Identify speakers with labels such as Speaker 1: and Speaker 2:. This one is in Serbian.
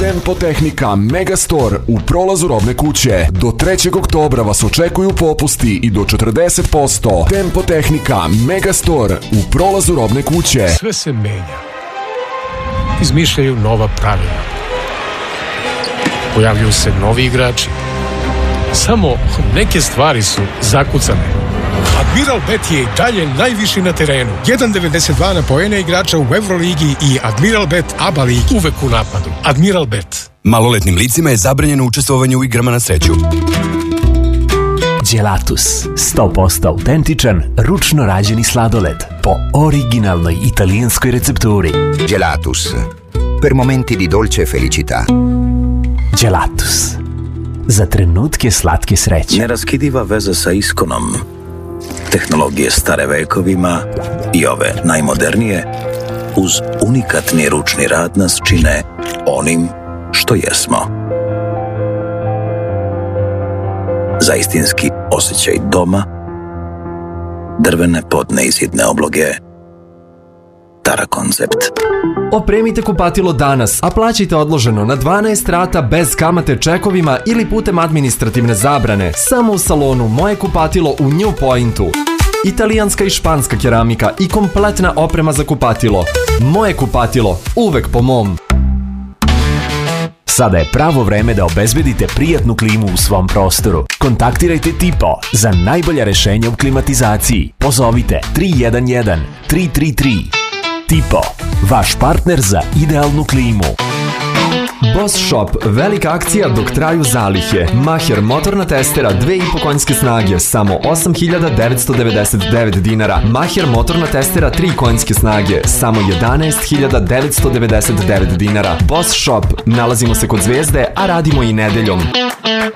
Speaker 1: Tempo Tehnika Megastore u prolazu Robne kuće. Do 3. oktobra vas očekuju popusti i do 40%. Tempo Tehnika Megastore u prolazu Robne kuće.
Speaker 2: Sve se menja. Izmišljaju nova pravila. Pojavljuju se novi igrači. Samo neke stvari su zakucane. Admiral Bet je i dalje najviši na terenu. 1.92 na poene igrača u Euroligi i Admiral Bet ABA ligi. Uvek u napadu. Admiral Bet.
Speaker 3: Maloletnim licima je zabranjeno učestvovanje u igrama na sreću.
Speaker 4: Gelatus. 100% autentičan, ručno rađeni sladoled. Po originalnoj italijanskoj recepturi.
Speaker 5: Gelatus. Per momenti di dolce felicità.
Speaker 4: Gelatus. Za trenutke slatke sreće.
Speaker 6: Neraskidiva veza sa iskonom. Tehnologije stare vekovima i ove najmodernije, uz unikatni ručni rad nas čine onim što jesmo. Za istinski osjećaj doma, drvene podneizidne obloge, Tara Koncept.
Speaker 7: Opremite kupatilo danas, a plaćajte odloženo na 12 rata bez kamate čekovima ili putem administrativne zabrane. Samo u salonu Moje kupatilo u New Pointu. Italijanska i španska keramika i kompletna oprema za kupatilo. Moje kupatilo, uvek po mom.
Speaker 4: Sada je pravo vreme da obezbedite prijatnu klimu u svom prostoru. Kontaktirajte Tipo za najbolja rešenja u klimatizaciji. Pozovite 311 333. Tipo, vaš partner za idealnu klimu.
Speaker 7: Boss Shop, velika akcija dok traju zalihe. Maher motorna testera 2,5 konjske snage, samo 8.999 dinara. Maher motorna testera 3 konjske snage, samo 11.999 dinara. Boss Shop, nalazimo se kod Zvezde, a radimo i nedeljom.